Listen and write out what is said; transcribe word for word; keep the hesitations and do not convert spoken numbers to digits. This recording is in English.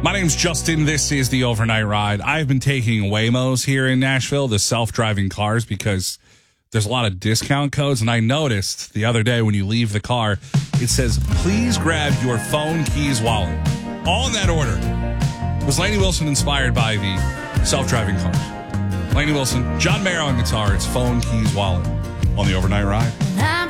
My name's Justin. This is the Overnight Ride. I've been taking Waymos here in Nashville, the self-driving cars, because there's a lot of discount codes. And I noticed the other day when you leave the car, it says, please grab your phone, keys, wallet. All in that order. Was Lainey Wilson inspired by the self-driving cars? Lainey Wilson, John Mayer on guitar. It's phone, keys, wallet on the Overnight Ride. I'm